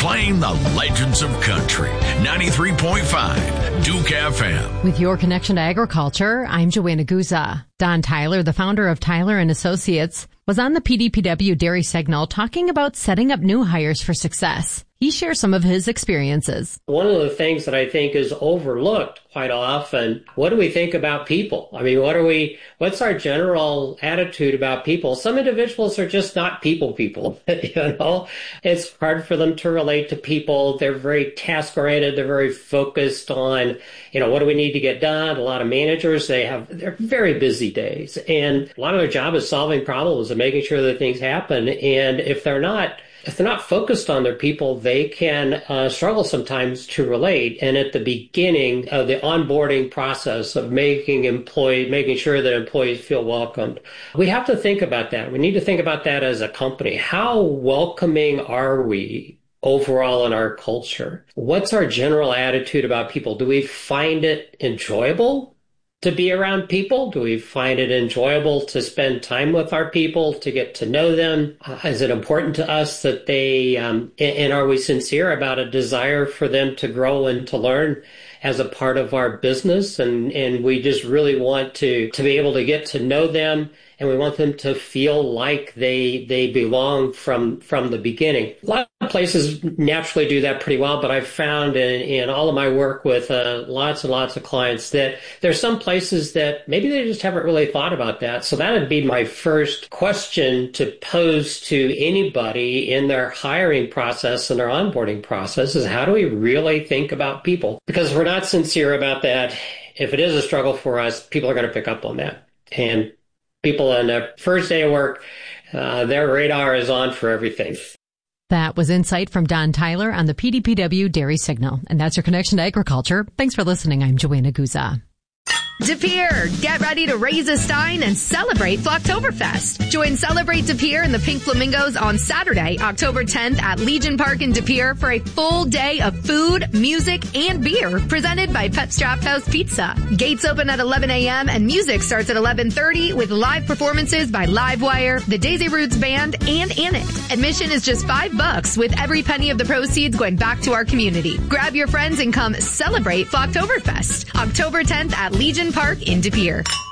Playing the legends of country. 93.5 Duke FM. With your connection to agriculture, I'm Joanna Guza. Don Tyler, the founder of Tyler and Associates, was on the PDPW Dairy Signal talking about setting up new hires for success. He shares some of his experiences. One of the things that I think is overlooked quite often, what do we think about people? I mean, what's our general attitude about people? Some individuals are just not people. It's hard for them to relate to people. They're very task-oriented. They're very focused on, what do we need to get done? A lot of managers, they're very busy days. And a lot of their job is solving problems and making sure that things happen. And if they're not focused on their people, they can struggle sometimes to relate. And at the beginning of the onboarding process of making sure that employees feel welcomed, we have to think about that. We need to think about that as a company. How welcoming are we overall in our culture? What's our general attitude about people? Do we find it enjoyable to be around people? Do we find it enjoyable to spend time with our people, to get to know them? Is it important to us that they, and are we sincere about a desire for them to grow and to learn as a part of our business? And we just really want to be able to get to know them, and we want them to feel like they belong from the beginning. A lot of places naturally do that pretty well, but I've found in all of my work with lots and lots of clients that there's some places that maybe they just haven't really thought about that. So that would be my first question to pose to anybody in their hiring process and their onboarding process is, how do we really think about people? Because if we're not sincere about that, if it is a struggle for us, people are going to pick up on that. And people on the first day of work, their radar is on for everything. That was insight from Don Tyler on the PDPW Dairy Signal. And that's your connection to agriculture. Thanks for listening. I'm Joanna Guza. De Pere, get ready to raise a stein and celebrate Flocktoberfest. Join Celebrate De Pere and the Pink Flamingos on Saturday, October 10th at Legion Park in De Pere for a full day of food, music, and beer presented by Pep Strap House Pizza. Gates open at 11 a.m. and music starts at 11:30 with live performances by Livewire, the Daisy Roots Band, and Anit. Admission is just $5 with every penny of the proceeds going back to our community. Grab your friends and come celebrate Flocktoberfest, October 10th at Legion Park in De Pere.